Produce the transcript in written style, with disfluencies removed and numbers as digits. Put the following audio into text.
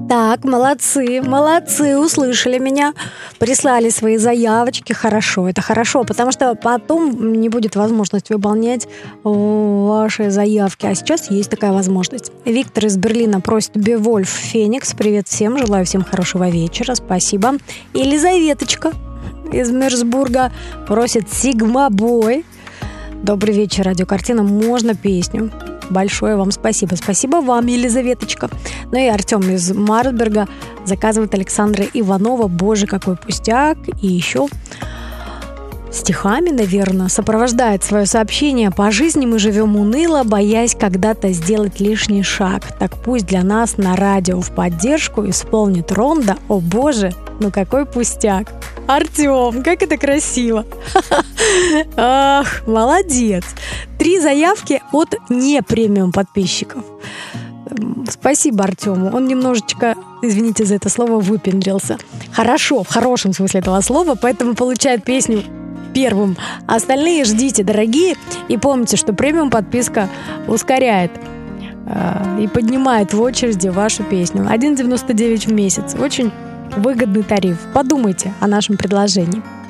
Так, молодцы, молодцы, услышали меня, прислали свои заявочки, хорошо, это хорошо, потому что потом не будет возможности выполнять ваши заявки, а сейчас есть такая возможность. Виктор из Берлина просит Бевольф Феникс, привет всем, желаю всем хорошего вечера, спасибо. Елизаветочка из Мерсбурга просит Сигма Бой. Добрый вечер, радиокартина, можно песню? Большое вам спасибо. Спасибо вам, Елизаветочка. Ну и Артем из Марсберга заказывает Александра Иванова «Боже, какой пустяк». И еще стихами, наверное, сопровождает свое сообщение: «По жизни мы живем уныло, боясь когда-то сделать лишний шаг. Так пусть для нас на радио в поддержку исполнит Ронда «О боже, ну какой пустяк». Артем, как это красиво. Ах, молодец. 3 заявки от не премиум подписчиков. Спасибо Артему. Он немножечко, извините за это слово, выпендрился. Хорошо, в хорошем смысле этого слова, поэтому получает песню первым. А остальные ждите, дорогие. И помните, что премиум подписка ускоряет и поднимает в очереди вашу песню. 1,99 в месяц. Очень выгодный тариф. Подумайте о нашем предложении.